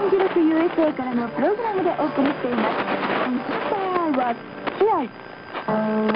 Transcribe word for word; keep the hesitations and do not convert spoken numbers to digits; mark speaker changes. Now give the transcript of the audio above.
Speaker 1: ンじろく ユーエスエー からのプログラムでお送りしています。Inspire was here.